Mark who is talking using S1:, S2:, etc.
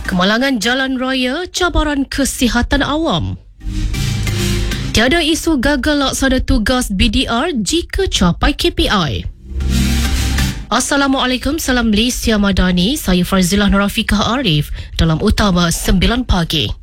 S1: Kemalangan jalan raya, cabaran kesihatan awam. Tiada isu gagal laksana tugas BDR jika capai KPI. Assalamualaikum, salam Malaysia Madani. Saya Farzilah Nurafiqah Arif dalam Utama 9 Pagi.